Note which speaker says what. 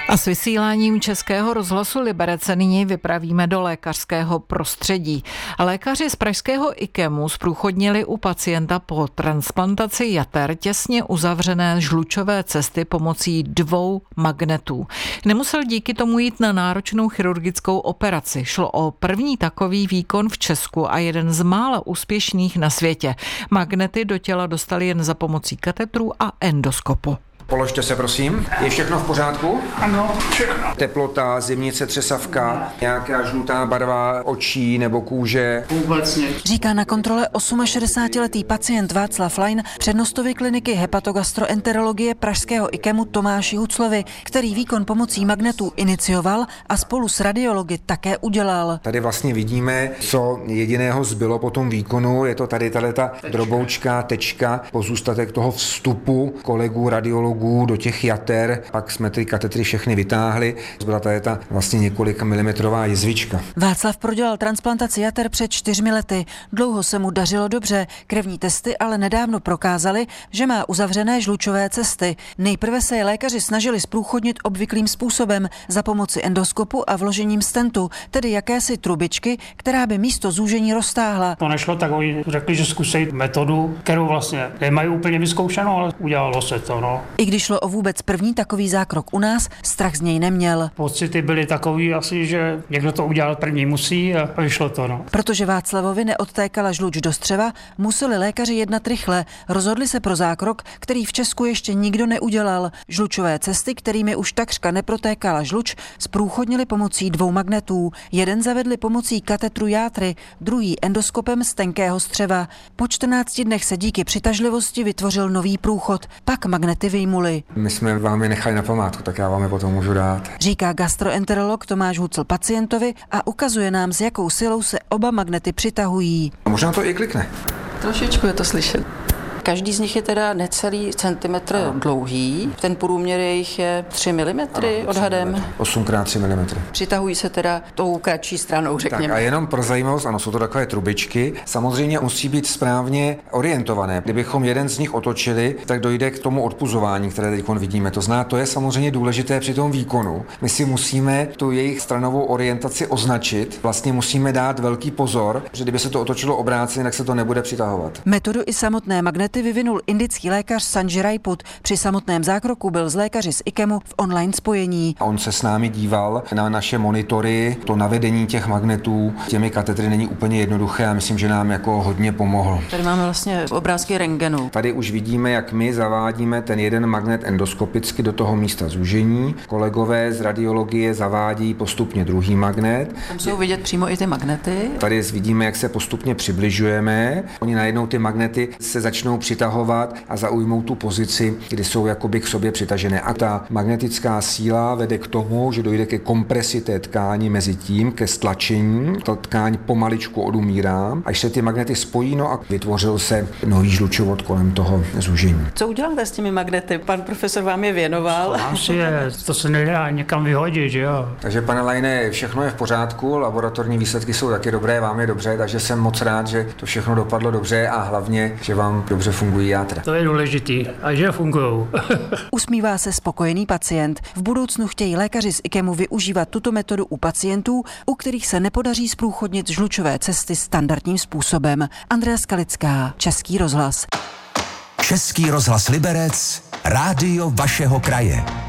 Speaker 1: A s vysíláním Českého rozhlasu Liberec se nyní vypravíme do lékařského prostředí. Lékaři z pražského IKEMu zprůchodnili u pacienta po transplantaci jater těsně uzavřené žlučové cesty pomocí 2 magnetů. Nemusel díky tomu jít na náročnou chirurgickou operaci. Šlo o první takový výkon v Česku a jeden z mála úspěšných na světě. Magnety do těla dostali jen za pomocí katetrů a endoskopu.
Speaker 2: Položte se, prosím. Je všechno v pořádku?
Speaker 3: Ano, všechno.
Speaker 2: Teplota, zimnice, třesavka, nějaká žlutá barva očí nebo kůže?
Speaker 3: Vůbec nic.
Speaker 4: Říká na kontrole 68letý pacient Václav Lajn přednostovi kliniky hepatogastroenterologie pražského IKEMu Tomáši Huclovi, který výkon pomocí magnetů inicioval a spolu s radiology také udělal.
Speaker 2: Tady vlastně vidíme, co jediného zbylo po tom výkonu. Je to tady ta droboučká tečka, pozůstatek toho vstupu kolegů radiologů do těch jater, pak jsme ty katetry všechny vytáhli. Byla tady ta vlastně několika milimetrová jizvička.
Speaker 4: Václav prodělal transplantaci jater před 4 lety. Dlouho se mu dařilo dobře. Krevní testy ale nedávno prokázaly, že má uzavřené žlučové cesty. Nejprve se je lékaři snažili zprůchodnit obvyklým způsobem za pomoci endoskopu a vložením stentu, tedy jakési trubičky, která by místo zúžení roztáhla.
Speaker 3: To nešlo, tak oni řekli, že zkusí metodu, kterou vlastně nemají úplně vyzkoušenou, ale udělalo se to, no.
Speaker 4: I když šlo o vůbec první takový zákrok u nás, strach z něj neměl.
Speaker 3: Pocity byly takový asi, že někdo to udělal první musí a vyšlo to, no.
Speaker 4: Protože Václavovi neodtékala žluč do střeva, museli lékaři jednat rychle. Rozhodli se pro zákrok, který v Česku ještě nikdo neudělal. Žlučové cesty, kterými už takřka neprotékala žluč, zprůchodnili pomocí 2 magnetů. Jeden zavedli pomocí katetru játry, druhý endoskopem z tenkého střeva. Po 14 dnech se díky přitažlivosti vytvořil nový průchod. Pak magnety vyjmuli.
Speaker 2: My jsme vám je nechali na památku, tak já vám je potom můžu dát.
Speaker 4: Říká gastroenterolog Tomáš Hucl pacientovi a ukazuje nám, s jakou silou se oba magnety přitahují.
Speaker 2: A možná to i klikne.
Speaker 5: Trošičku je to slyšet. Každý z nich je teda necelý centimetr dlouhý. Ten průměr jejich je 3 mm odhadem.
Speaker 2: 8x3 mm.
Speaker 5: Přitahují se teda tou kratší stranou, řekněme.
Speaker 2: Tak a jenom pro zajímavost, ano, jsou to takové trubičky. Samozřejmě musí být správně orientované. Kdybychom jeden z nich otočili, tak dojde k tomu odpuzování, které teď vidíme. To znamená, to je samozřejmě důležité při tom výkonu. My si musíme tu jejich stranovou orientaci označit. Vlastně musíme dát velký pozor, že kdyby se to otočilo obráceně, tak se to nebude přitahovat.
Speaker 4: Metodu i samotné magnety vyvinul indický lékař Sanjay Raiput. Při samotném zákroku byl s lékaři z IKEMu v online spojení.
Speaker 2: On se s námi díval na naše monitory, to navedení těch magnetů těmi katetry není úplně jednoduché a myslím, že nám jako hodně pomohl.
Speaker 5: Tady máme vlastně obrázky rentgenu.
Speaker 2: Tady už vidíme, jak my zavádíme ten jeden magnet endoskopicky do toho místa zúžení. Kolegové z radiologie zavádí postupně druhý magnet.
Speaker 5: Tam jsou vidět přímo i ty magnety.
Speaker 2: Tady vidíme, jak se postupně přibližujeme. Oni najednou ty magnety se začnou přitahovat a zaujmou tu pozici, kdy jsou jakoby k sobě přitažené. A ta magnetická síla vede k tomu, že dojde ke kompresi té tkáni mezi tím, ke stlačení. Ta tkáň pomaličku odumírá, až se ty magnety spojí, no a vytvořil se nový žlučovod kolem toho zúžení.
Speaker 5: Co uděláte s těmi magnety? Pan profesor vám je věnoval.
Speaker 3: To se nedá někam vyhodit, že jo.
Speaker 2: Takže, pane Lajne, všechno je v pořádku, laboratorní výsledky jsou taky dobré, vám je dobře, takže jsem moc rád, že to všechno dopadlo dobře a hlavně, že vám dobře fungují játra.
Speaker 3: To je důležitý a že fungujou.
Speaker 4: Usmívá se spokojený pacient. V budoucnu chtějí lékaři z IKEMu využívat tuto metodu u pacientů, u kterých se nepodaří zprůchodnit žlučové cesty standardním způsobem. Andrea Skalická, Český rozhlas.
Speaker 6: Český rozhlas Liberec, rádio vašeho kraje.